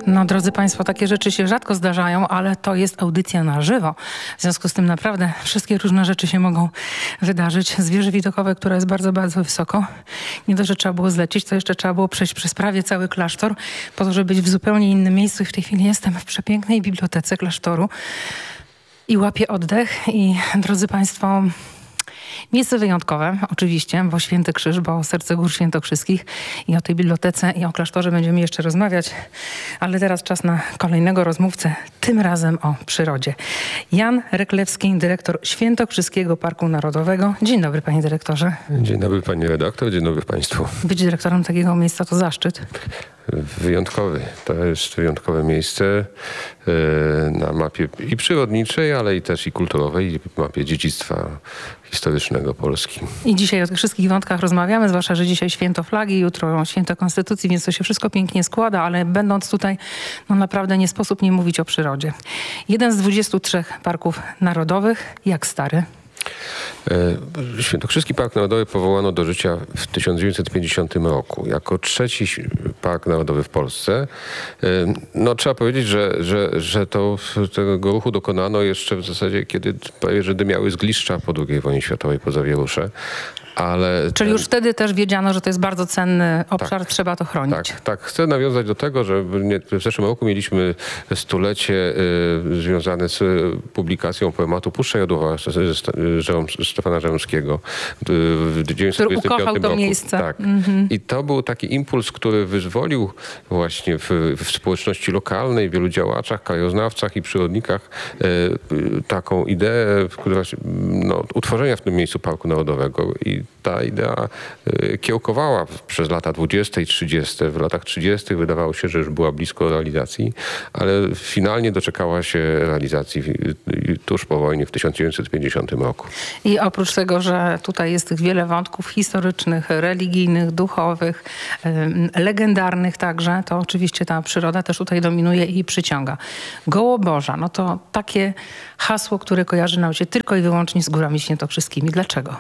No, drodzy Państwo, takie rzeczy się rzadko zdarzają, ale to jest audycja na żywo. W związku z tym naprawdę wszystkie różne rzeczy się mogą wydarzyć. Zwierzę widokowe, które jest bardzo, bardzo wysoko. Nie dość, że trzeba było zlecieć, to jeszcze trzeba było przejść przez prawie cały klasztor, po to, żeby być w zupełnie innym miejscu. I w tej chwili jestem w przepięknej bibliotece klasztoru i łapię oddech. I drodzy Państwo, miejsce wyjątkowe, oczywiście, bo Święty Krzyż, bo Serce Gór Świętokrzyskich, i o tej bibliotece i o klasztorze będziemy jeszcze rozmawiać, ale teraz czas na kolejnego rozmówcę, tym razem o przyrodzie. Jan Reklewski, dyrektor Świętokrzyskiego Parku Narodowego. Dzień dobry, panie dyrektorze. Dzień dobry, pani redaktor, dzień dobry państwu. Być dyrektorem takiego miejsca to zaszczyt. Wyjątkowy. To jest wyjątkowe miejsce na mapie i przyrodniczej, ale i też i kulturowej, i mapie dziedzictwa historycznego Polski. I dzisiaj o tych wszystkich wątkach rozmawiamy, zwłaszcza, że dzisiaj święto flagi, jutro święto Konstytucji, więc to się wszystko pięknie składa, ale będąc tutaj, no naprawdę nie sposób nie mówić o przyrodzie. Jeden z 23 parków narodowych. Jak stary? Świętokrzyski Park Narodowy powołano do życia w 1950 roku jako trzeci park narodowy w Polsce. No, trzeba powiedzieć, że tego ruchu dokonano jeszcze w zasadzie, kiedy prawie że dymiały zgliszcza po II wojnie światowej, po zawierusze. Czyli już wtedy też wiedziano, że to jest bardzo cenny obszar, trzeba to chronić. Tak. Chcę nawiązać do tego, że w zeszłym roku mieliśmy stulecie związane z publikacją poematu Puszcza Jodłowa Stefana Żeromskiego w 1925 roku. Ukochał to miejsce. Tak. I to był taki impuls, który wyzwolił właśnie w społeczności lokalnej, wielu działaczach, krajoznawcach i przyrodnikach taką ideę utworzenia w tym miejscu Parku Narodowego. I ta idea kiełkowała przez lata 20. i 30. W latach 30. wydawało się, że już była blisko realizacji, ale finalnie doczekała się realizacji tuż po wojnie w 1950 roku. I oprócz tego, że tutaj jest tych wiele wątków historycznych, religijnych, duchowych, legendarnych także, to oczywiście ta przyroda też tutaj dominuje i przyciąga. Gołoborza, no to takie hasło, które kojarzy nam się tylko i wyłącznie z Górami Świętokrzyskimi. Dlaczego?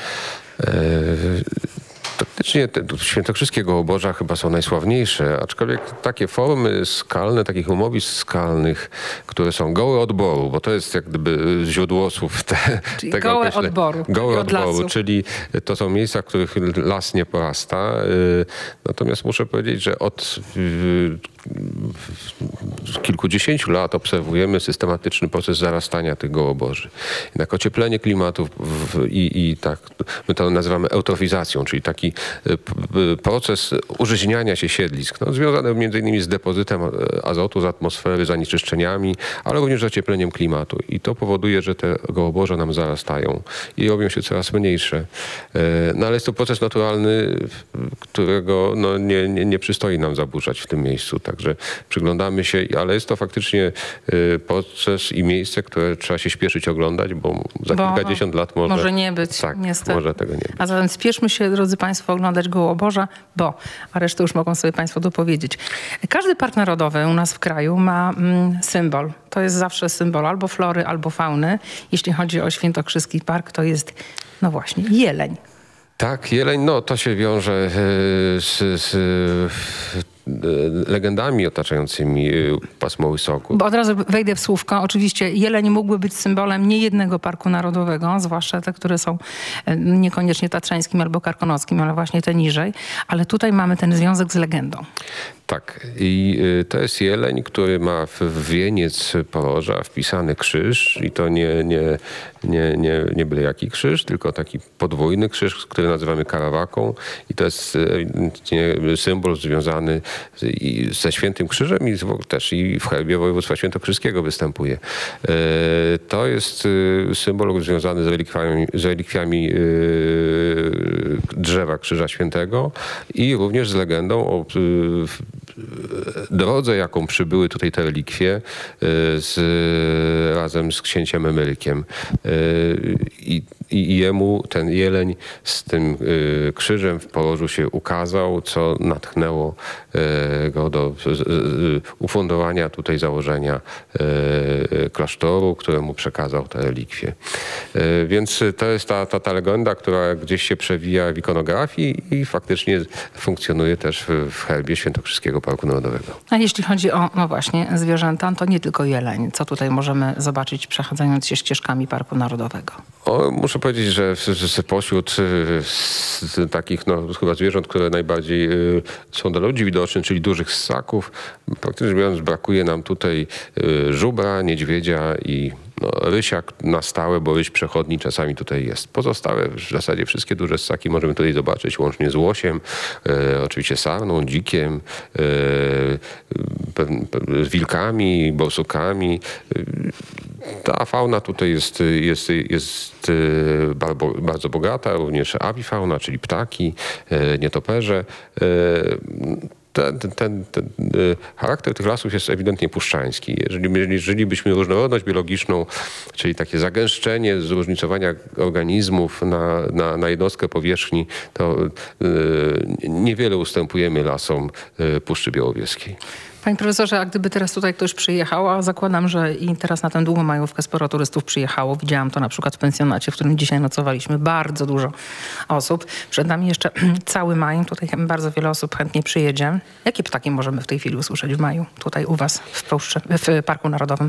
Faktycznie te świętokrzyskie gołoborza chyba są najsławniejsze, aczkolwiek takie formy skalne, takich umowisk skalnych, które są gołe odboru, bo to jest jak gdyby źródło słów tego gołe odboru. Gołe odboru, czyli to są miejsca, w których las nie porasta. Natomiast muszę powiedzieć, że od kilkudziesięciu lat obserwujemy systematyczny proces zarastania tych gołoborzy. Jednak ocieplenie klimatu i tak, my to nazywamy eutrofizacją, czyli taki proces użyźniania się siedlisk, związany między innymi z depozytem azotu z atmosfery, zanieczyszczeniami, ale również z ociepleniem klimatu. I to powoduje, że te gołoborze nam zarastają i robią się coraz mniejsze. No ale jest to proces naturalny, którego nie przystoi nam zaburzać w tym miejscu. Także przyglądamy się, ale jest to faktycznie proces i miejsce, które trzeba się śpieszyć oglądać, bo za kilkadziesiąt lat może nie być. Tak, niestety. może tego nie być. A zatem spieszmy się, drodzy Państwo, oglądać gołoborza, a resztę już mogą sobie Państwo dopowiedzieć. Każdy park narodowy u nas w kraju ma symbol. To jest zawsze symbol albo flory, albo fauny. Jeśli chodzi o Świętokrzyski Park, to jest, no właśnie, jeleń. Tak, jeleń, to się wiąże z legendami otaczającymi pasmo Łysoku. Bo od razu wejdę w słówko. Oczywiście jeleń mógłby być symbolem niejednego parku narodowego, zwłaszcza te, które są niekoniecznie tatrzańskim albo karkonosskim, ale właśnie te niżej. Ale tutaj mamy ten związek z legendą. Tak. I to jest jeleń, który ma w wieniec poroża wpisany krzyż i to nie byle jaki krzyż, tylko taki podwójny krzyż, który nazywamy karawaką i to jest symbol związany ze Świętym Krzyżem i też i w herbie województwa świętokrzyskiego występuje. To jest symbol związany z relikwiami drzewa Krzyża Świętego i również z legendą o drodze, jaką przybyły tutaj te relikwie razem z księciem Emerykiem. I I jemu ten jeleń z tym krzyżem w porożu się ukazał, co natchnęło go do ufundowania tutaj założenia klasztoru, któremu przekazał te relikwie. Więc to jest ta legenda, która gdzieś się przewija w ikonografii i faktycznie funkcjonuje też w herbie Świętokrzyskiego Parku Narodowego. A jeśli chodzi o, no właśnie, zwierzęta, to nie tylko jeleń. Co tutaj możemy zobaczyć, przechadzając się ścieżkami Parku Narodowego? Muszę powiedzieć, że pośród takich chyba zwierząt, które najbardziej są dla ludzi widoczne, czyli dużych ssaków, praktycznie biorąc brakuje nam tutaj żubra, niedźwiedzia i rysia na stałe, bo ryś przechodni czasami tutaj jest. Pozostałe w zasadzie wszystkie duże ssaki możemy tutaj zobaczyć, łącznie z łosiem, oczywiście sarną, dzikiem, z wilkami, borsukami. Ta fauna tutaj jest bardzo bogata, również awifauna, czyli ptaki, nietoperze. Ten charakter tych lasów jest ewidentnie puszczański. Jeżeli byśmy różnorodność biologiczną, czyli takie zagęszczenie, zróżnicowania organizmów na jednostkę powierzchni, to niewiele ustępujemy lasom Puszczy Białowieskiej. Panie profesorze, a gdyby teraz tutaj ktoś przyjechał, a zakładam, że i teraz na tę długą majówkę sporo turystów przyjechało. Widziałam to na przykład w pensjonacie, w którym dzisiaj nocowaliśmy. Bardzo dużo osób. Przed nami jeszcze cały maj. Tutaj bardzo wiele osób chętnie przyjedzie. Jakie ptaki możemy w tej chwili usłyszeć w maju tutaj u was w Parku Narodowym?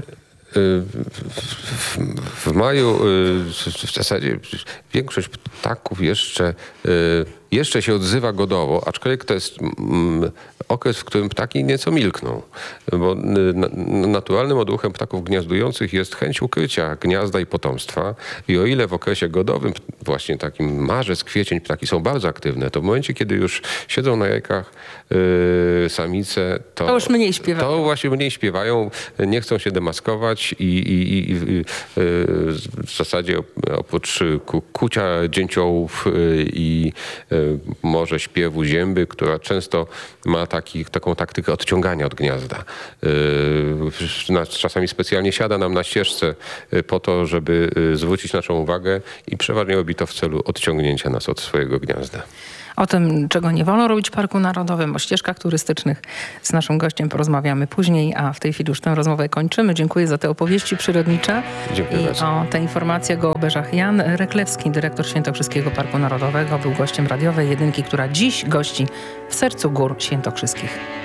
W maju w zasadzie większość ptaków jeszcze się odzywa godowo, aczkolwiek to jest okres, w którym ptaki nieco milkną, bo naturalnym odruchem ptaków gniazdujących jest chęć ukrycia gniazda i potomstwa i o ile w okresie godowym, właśnie takim marzec, kwiecień, ptaki są bardzo aktywne, to w momencie, kiedy już siedzą na jajkach samice, to już mniej śpiewają. To właśnie mniej śpiewają, nie chcą się demaskować i w zasadzie oprócz kucia dzięciołów i może śpiewu zięby, która często ma taką taktykę odciągania od gniazda. Czasami specjalnie siada nam na ścieżce po to, żeby zwrócić naszą uwagę i przeważnie robi to w celu odciągnięcia nas od swojego gniazda. O tym, czego nie wolno robić w Parku Narodowym, o ścieżkach turystycznych z naszym gościem porozmawiamy później, a w tej chwili już tę rozmowę kończymy. Dziękuję za te opowieści przyrodnicze. Dziękuję I bardzo. o te informacje go obeżach. Jan Reklewski, dyrektor Świętokrzyskiego Parku Narodowego, był gościem radiowej jedynki, która dziś gości w sercu gór świętokrzyskich.